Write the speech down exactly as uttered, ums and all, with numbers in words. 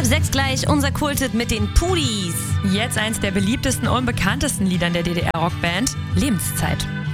sechs gleich unser Kulthit mit den Pudis. Jetzt eins der beliebtesten und bekanntesten Liedern der D D R-Rockband, Lebenszeit.